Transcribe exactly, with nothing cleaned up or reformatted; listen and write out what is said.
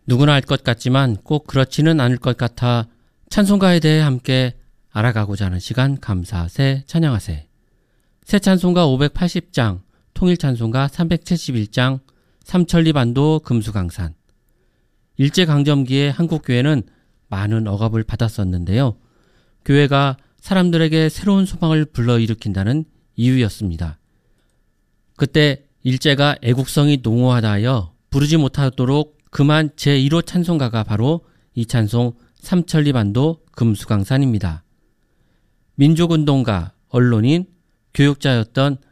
누구나 알 것 같지만 꼭 그렇지는 않을 것 같아 찬송가에 대해 함께 알아가고자 하는 시간, 감사세 찬양하세. 새 찬송가 오백팔십 장, 통일 찬송가 삼백칠십일 장, 삼천리반도 금수강산. 일제강점기에 한국교회는 많은 억압을 받았었는데요. 교회가 사람들에게 새로운 소망을 불러일으킨다는 이유였습니다. 그때 일제가 애국성이 농후하다 하여 부르지 못하도록 금한 제일 호 찬송가가 바로 이 찬송 삼천리반도 금수강산입니다. 민족운동가, 언론인, 교육자였던